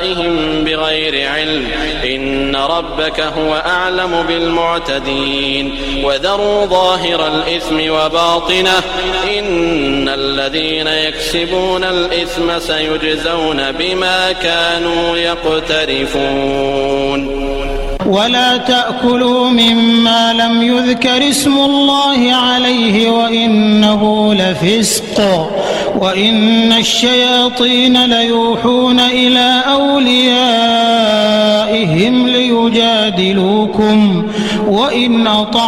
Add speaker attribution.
Speaker 1: آبائهم بغير علم إن ربك هو أعلم بالمعتدين وذروا ظاهر الإثم وباطنه إن الذين يكسبون الإثم سيجزون بما كانوا يقترفون
Speaker 2: ولا تأكلوا مما لم يذكر اسم الله عليه وإنه لفسق وإن الشياطين ليوحون إلى أوليائهم ليجادلوكم وإن